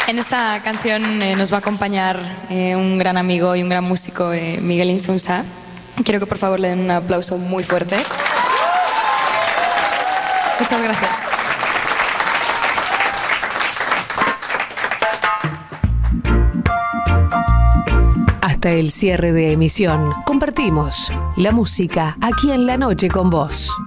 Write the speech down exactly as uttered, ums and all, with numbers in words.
En esta canción eh, nos va a acompañar eh, un gran amigo y un gran músico, eh, Miguel Insunza. Quiero que por favor le den un aplauso muy fuerte. Muchas gracias. Hasta el cierre de emisión, compartimos la música aquí en La Noche con vos.